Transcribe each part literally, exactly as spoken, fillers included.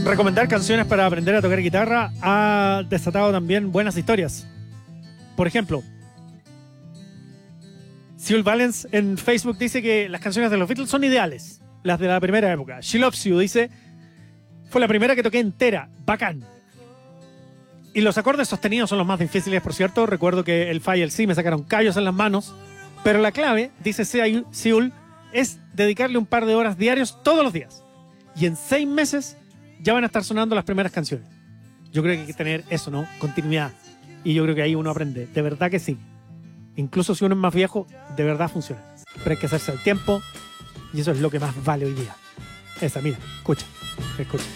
recomendar canciones para aprender a tocar guitarra ha desatado también buenas historias. Por ejemplo, Seul Valens en Facebook dice que las canciones de los Beatles son ideales, las de la primera época. She Loves You dice, fue la primera que toqué entera, bacán. Y los acordes sostenidos son los más difíciles, por cierto. Recuerdo que el Fa y el Si me sacaron callos en las manos. Pero la clave, dice Seul, es dedicarle un par de horas diarios todos los días. Y en seis meses ya van a estar sonando las primeras canciones. Yo creo que hay que tener eso, ¿no? Continuidad. Y yo creo que ahí uno aprende. De verdad que sí. Incluso si uno es más viejo, de verdad funciona. Pero hay que hacerse el tiempo. Y eso es lo que más vale hoy día. Esa, mira, escucha, escucha.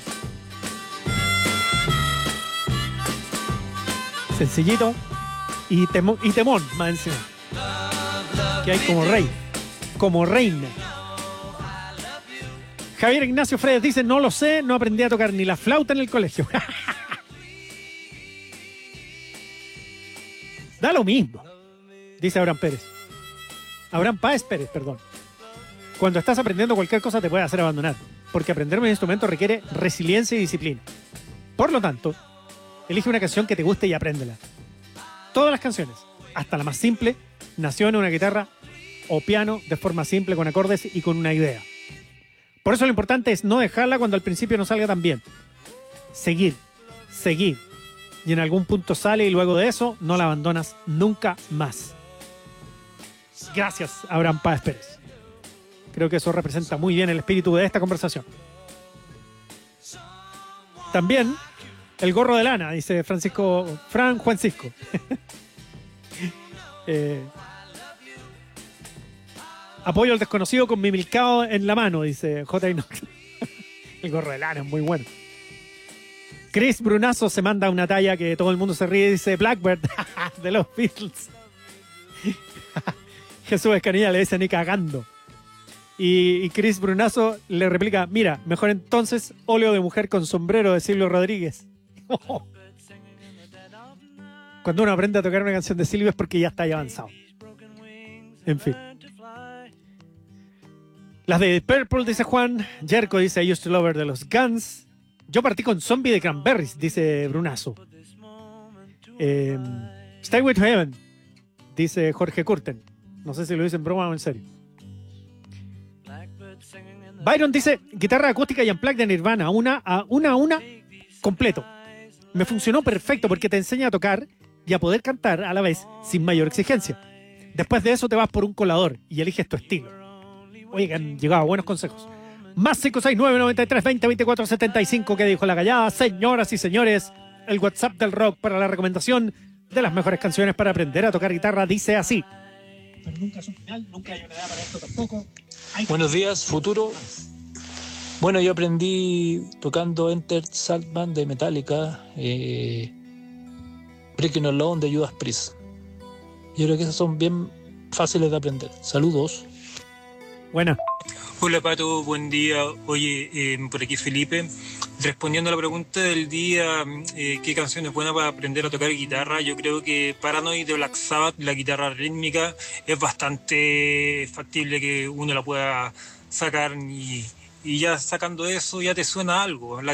Sencillito y, temo, y temón, más encima. Que hay como rey, como reina. Javier Ignacio Fredes dice, no lo sé, no aprendí a tocar ni la flauta en el colegio. Da lo mismo, dice Abraham Pérez. Abraham Páez Pérez, perdón. Cuando estás aprendiendo cualquier cosa te puede hacer abandonar, porque aprender un instrumento requiere resiliencia y disciplina. Por lo tanto, elige una canción que te guste y apréndela. Todas las canciones, hasta la más simple, nació en una guitarra o piano de forma simple, con acordes y con una idea. Por eso lo importante es no dejarla cuando al principio no salga tan bien. Seguir, seguir. Y en algún punto sale y luego de eso no la abandonas nunca más. Gracias, Abraham Páez Pérez. Creo que eso representa muy bien el espíritu de esta conversación. También el gorro de lana, dice Francisco, Fran Juancisco. eh, apoyo al desconocido con mi milcao en la mano, dice J. Inox. El gorro de lana es muy bueno. Chris Brunazo se manda una talla que todo el mundo se ríe y dice Blackbird de los Beatles. Jesús Escanilla le dice ni cagando. Y, y Chris Brunazo le replica, mira, mejor entonces óleo de mujer con sombrero de Silvio Rodríguez. Cuando uno aprende a tocar una canción de Silvio es porque ya está ahí avanzado. En fin. Las de Purple, dice Juan. Jerko dice I Used to Love Her de los Guns. Yo partí con Zombie de Cranberries, dice Brunazo. Eh, Stairway to Heaven, dice Jorge Curten. No sé si lo dice en broma o en serio. Byron dice guitarra acústica y unplugged de Nirvana, una a una a una, completo. Me funcionó perfecto porque te enseña a tocar y a poder cantar a la vez sin mayor exigencia. Después de eso te vas por un colador y eliges tu estilo. Oye, han llegado buenos consejos. Más cinco seis nueve, nueve tres, veinte, veinticuatro, setenta y cinco, que dijo la gallada. Señoras y señores, el WhatsApp del rock para la recomendación de las mejores canciones para aprender a tocar guitarra dice así. Pero nunca es un final, nunca hay una edad para esto tampoco. Buenos días, futuro. Bueno, yo aprendí tocando Enter Sandman de Metallica, eh, Breaking Alone de Judas Priest. Yo creo que esas son bien fáciles de aprender. Saludos. Buena. Hola Pato, buen día. Oye, eh, por aquí Felipe. Respondiendo a la pregunta del día, eh, ¿qué canción es buena para aprender a tocar guitarra? Yo creo que Paranoid de Black Sabbath, la guitarra rítmica, es bastante factible que uno la pueda sacar y, y ya sacando eso ya te suena algo. La